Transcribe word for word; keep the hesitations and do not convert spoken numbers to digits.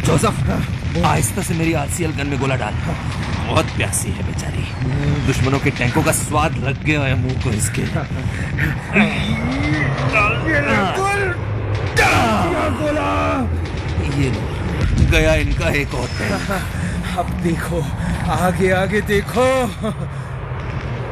Joseph, आहिस्ता से मेरी आरसीएल गन में गोला डाल। बहुत प्यासी है बेचारी, दुश्मनों के टैंकों का स्वाद लग गया है मुंह को इसके। गोला ये लो, गया इनका एक और टैंक। अब देखो, आगे आगे देखो।